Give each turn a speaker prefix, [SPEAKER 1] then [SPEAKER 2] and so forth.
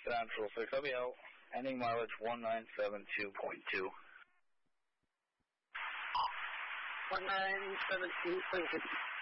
[SPEAKER 1] Central 6, I'll be out. Ending mileage 1972.2.
[SPEAKER 2] 1972.2.